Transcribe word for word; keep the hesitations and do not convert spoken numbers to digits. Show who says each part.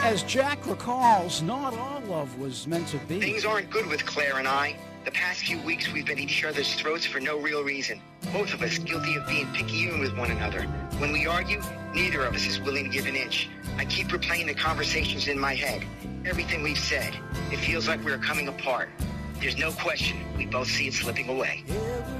Speaker 1: As Jack recalls, not all love was meant to be.
Speaker 2: Things aren't good with Claire and I. The past few weeks we've been at each other's throats for no real reason. Both of us guilty of being picayune with one another. When we argue, neither of us is willing to give an inch. I keep replaying the conversations in my head. Everything we've said. It feels like we're coming apart. There's no question we both see it slipping away.